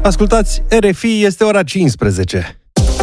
Ascultați RFI, este ora 15.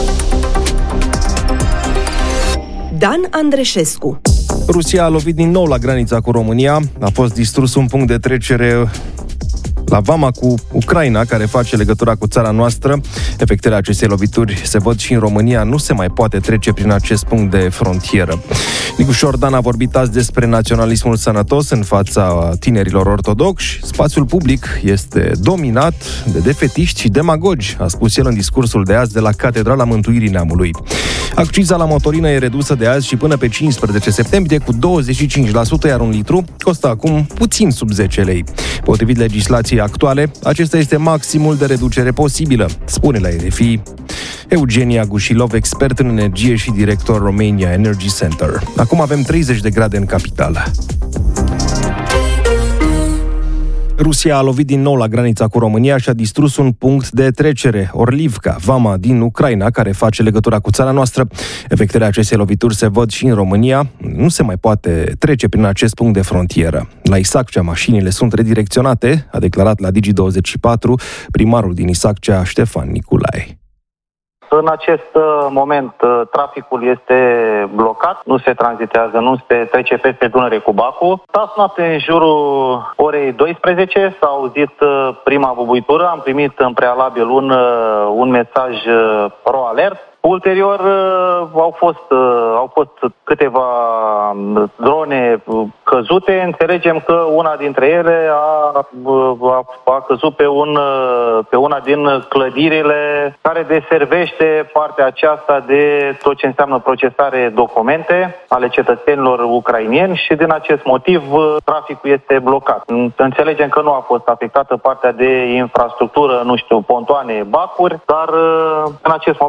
Dan Andreșescu. Rusia a lovit din nou la granița cu România. A fost distrus un punct de trecere la vama cu Ucraina, care face legătura cu țara noastră. Efectele acestei lovituri se văd și în România. Nu se mai poate trece prin acest punct de frontieră. Nicu Șordan a vorbit azi despre naționalismul sănătos în fața tinerilor ortodoxi. Spațiul public este dominat de defetiști și demagogi, a spus el în discursul de azi de la Catedrala Mântuirii Neamului. Acciza la motorină e redusă de azi și până pe 15 septembrie cu 25%, iar un litru costă acum puțin sub 10 lei. Potrivit legislației actuale, acesta este maximul de reducere posibilă, spune la RFI Eugenia Gușilov, expert în energie și director Romania Energy Center. Acum avem 30 de grade în capitală. Rusia a lovit din nou la granița cu România și a distrus un punct de trecere, Orlivka, vama din Ucraina, care face legătura cu țara noastră. Efectele acestei lovituri se văd și în România. Nu se mai poate trece prin acest punct de frontieră. La Isaccea, mașinile sunt redirecționate, a declarat la Digi24 primarul din Isaccea, Ștefan Niculae. În acest moment traficul este blocat, nu se tranzitează, nu se trece peste Dunăre cu Bacul. Azi noapte, în jurul orei 12, s-a auzit prima bubuitură, am primit în prealabil un mesaj ro-alert. Ulterior au fost câteva drone căzute. Înțelegem că una dintre ele a căzut pe una din clădirile care deservește partea aceasta de tot ce înseamnă procesare documente ale cetățenilor ucrainieni și din acest motiv traficul este blocat. Înțelegem că nu a fost afectată partea de infrastructură, pontoane, bacuri, dar în acest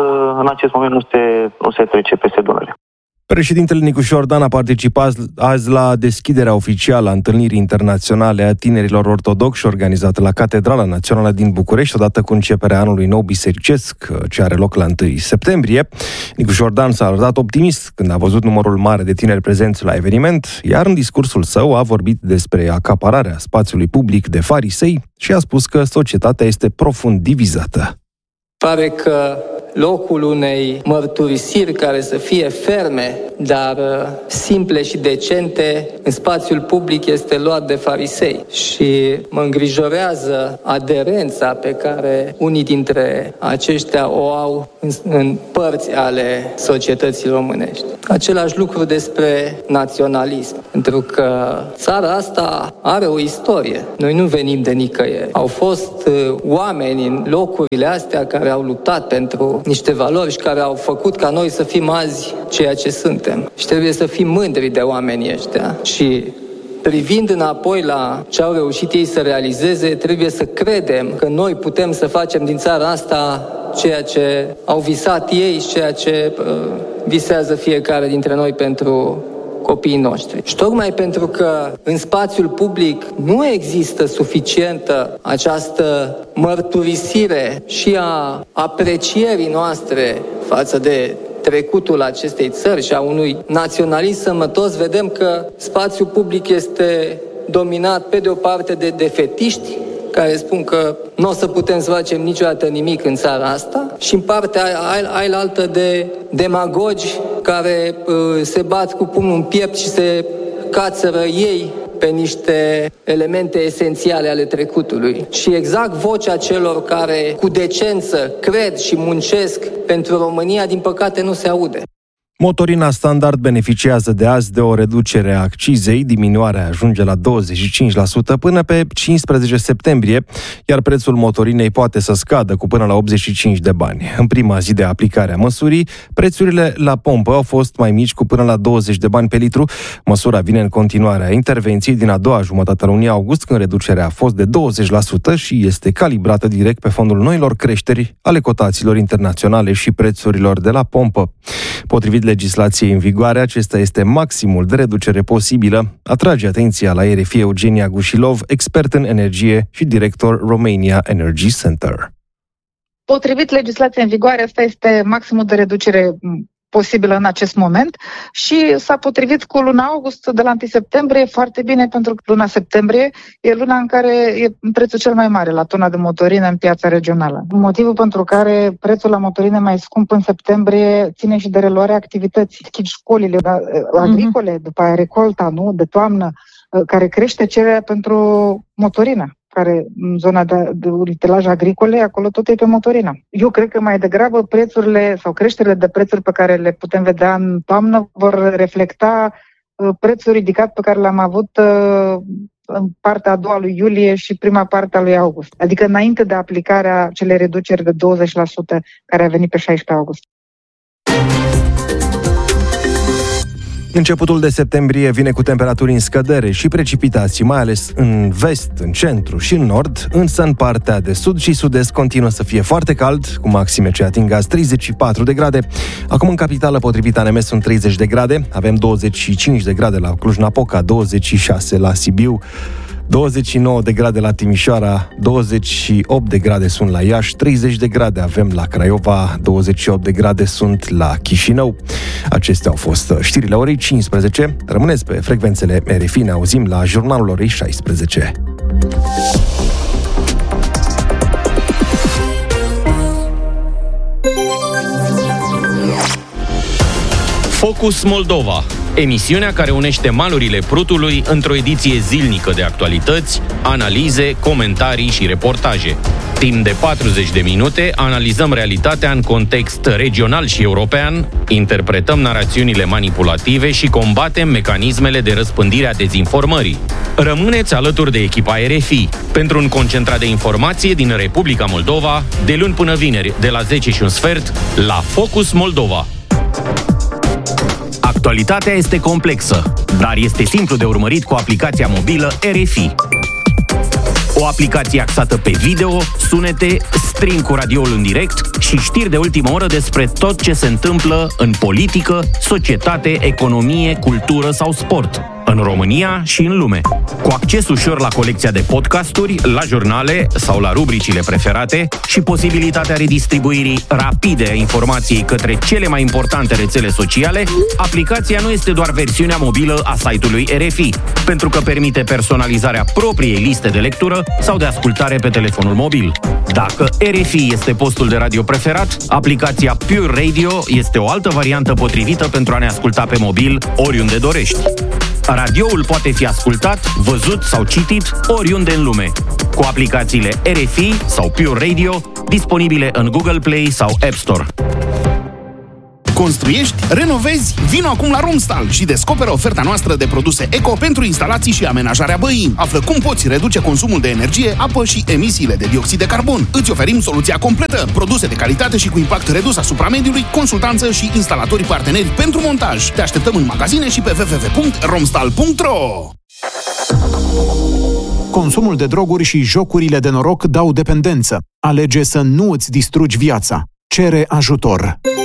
moment nu se trece peste Dunăre. Președintele Nicu Șordan a participat azi la deschiderea oficială a întâlnirii internaționale a tinerilor ortodoxi organizată la Catedrala Națională din București, odată cu începerea anului nou bisericesc, ce are loc la 1 septembrie. Nicu Șordan s-a arătat optimist când a văzut numărul mare de tineri prezenți la eveniment, iar în discursul său a vorbit despre acapararea spațiului public de farisei și a spus că societatea este profund divizată. Pare că locul unei mărturisiri care să fie ferme, dar simple și decente, în spațiul public este luat de farisei. Și mă îngrijorează aderența pe care unii dintre aceștia o au în părți ale societății românești. Același lucru despre naționalism, pentru că țara asta are o istorie. Noi nu venim de nicăieri. Au fost oameni în locurile astea care au luptat pentru niște valori și care au făcut ca noi să fim azi ceea ce suntem. Și trebuie să fim mândri de oamenii ăștia. Și privind înapoi la ce au reușit ei să realizeze, trebuie să credem că noi putem să facem din țara asta ceea ce au visat ei și ceea ce visează fiecare dintre noi pentru copiii noștri. Și tocmai pentru că în spațiul public nu există suficientă această mărturisire și a aprecierii noastre față de trecutul acestei țări și a unui naționalism sănătos, vedem că spațiul public este dominat pe de o parte de defetiști care spun că nu o să putem să facem niciodată nimic în țara asta și în partea ailaltă de demagogi care se bat cu pumnul în piept și se cațără ei pe niște elemente esențiale ale trecutului. Și exact vocea celor care cu decență cred și muncesc pentru România, din păcate, nu se aude. Motorina standard beneficiază de azi de o reducere a accizei, diminuarea ajunge la 25% până pe 15 septembrie, iar prețul motorinei poate să scadă cu până la 85 de bani. În prima zi de aplicare a măsurii, prețurile la pompă au fost mai mici cu până la 20 de bani pe litru. Măsura vine în continuarea intervenției din a doua jumătate a lunii august, când reducerea a fost de 20% și este calibrată direct pe fondul noilor creșteri ale cotațiilor internaționale și prețurilor de la pompă. Potrivit legislației în vigoare, acesta este maximul de reducere posibilă, atrage atenția la RFI Eugenia Gușilov, expert în energie și director Romania Energy Center. Potrivit legislației în vigoare, asta este maximul de reducere posibilă în acest moment și s-a potrivit cu luna august de la 1 septembrie foarte bine, pentru că luna septembrie e luna în care e prețul cel mai mare la tona de motorină în piața regională. Motivul pentru care prețul la motorină mai scump în septembrie ține și de reluarea activității. Școlile agricole, după aia recolta, nu, de toamnă, care crește cererea pentru motorină, care în zona de utilaj agricole, acolo tot e pe motorină. Eu cred că mai degrabă prețurile sau creșterile de prețuri pe care le putem vedea în toamnă vor reflecta prețul ridicat pe care l-am avut în partea a doua lui iulie și prima parte a lui august. Adică înainte de aplicarea acelei reduceri de 20% care a venit pe 16 august. Începutul de septembrie vine cu temperaturi în scădere și precipitații, mai ales în vest, în centru și în nord, însă în partea de sud și sud-est continuă să fie foarte cald, cu maxime ce ating azi 34 de grade. Acum în capitală, potrivit ANM, sunt 30 de grade, avem 25 de grade la Cluj-Napoca, 26 la Sibiu, 29 de grade la Timișoara, 28 de grade sunt la Iași, 30 de grade avem la Craiova, 28 de grade sunt la Chișinău. Acestea au fost știrile orei 15. Rămâneți pe frecvențele RFI, ne auzim la jurnalul orei 16. Focus Moldova, emisiunea care unește malurile Prutului într-o ediție zilnică de actualități, analize, comentarii și reportaje. Timp de 40 de minute analizăm realitatea în context regional și european, interpretăm narațiunile manipulative și combatem mecanismele de răspândire a dezinformării. Rămâneți alături de echipa RFI pentru un concentrat de informație din Republica Moldova, de luni până vineri, de la 10:15, la Focus Moldova. Actualitatea este complexă, dar este simplu de urmărit cu aplicația mobilă RFI. O aplicație axată pe video, sunete, stream cu radioul în direct și știri de ultimă oră despre tot ce se întâmplă în politică, societate, economie, cultură sau sport, în România și în lume. Cu acces ușor la colecția de podcasturi, la jurnale sau la rubricile preferate și posibilitatea redistribuirii rapide a informației către cele mai importante rețele sociale, aplicația nu este doar versiunea mobilă a site-ului RFI, pentru că permite personalizarea propriei liste de lectură sau de ascultare pe telefonul mobil. Dacă RFI este postul de radio preferat, aplicația Pure Radio este o altă variantă potrivită pentru a ne asculta pe mobil oriunde dorești. Radioul poate fi ascultat, văzut sau citit oriunde în lume, cu aplicațiile RFI sau Pure Radio, disponibile în Google Play sau App Store. Construiești? Renovezi? Vino acum la Romstal și descoperă oferta noastră de produse eco pentru instalații și amenajarea băii. Află cum poți reduce consumul de energie, apă și emisiile de dioxid de carbon. Îți oferim soluția completă, produse de calitate și cu impact redus asupra mediului, consultanță și instalatori parteneri pentru montaj. Te așteptăm în magazine și pe www.romstal.ro. Consumul de droguri și jocurile de noroc dau dependență. Alege să nu îți distrugi viața. Cere ajutor.